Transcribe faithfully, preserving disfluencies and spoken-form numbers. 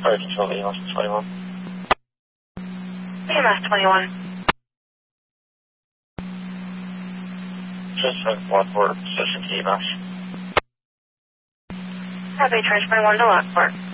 Fire control E M S twenty-one. E M S twenty-one. Just have Lockport, position to E M S. Copy, Trench twenty-one to Lockport.